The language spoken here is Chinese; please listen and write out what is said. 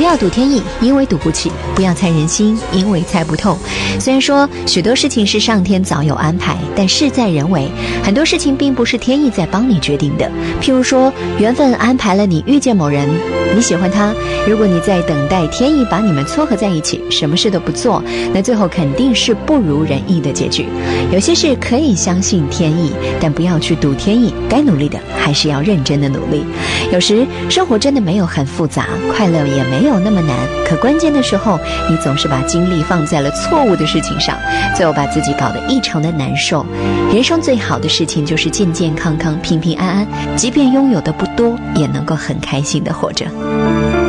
要赌天意，因为赌不起；不要猜人心，因为猜不透。虽然说许多事情是上天早有安排，但事在人为，很多事情并不是天意在帮你决定的。譬如说，缘分安排了你遇见某人，你喜欢他，如果你在等待天意把你们撮合在一起，什么事都不做，那最后肯定是不如人意的结局。有些事可以相信天意，但不要去赌天意，该努力的还是要认真的努力。有时生活真的没有很复杂，快乐也没有那么难，可关键的时候你总是把精力放在了错误的事情上，最后把自己搞得异常的难受。人生最好的事情就是健健康康、平平安安，即便拥有的不多，也能够很开心的活着。